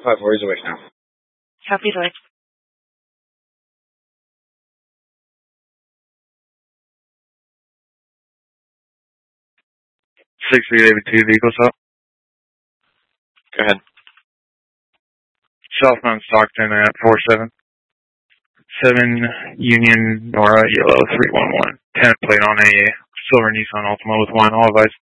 5-4, he's awake now. Copy awake. 6382, vehicles up. Go ahead. Southbound Stockton at 47. 7 Union Nora Yellow 311. 10 plate on a silver Nissan Altima with wine, all advice.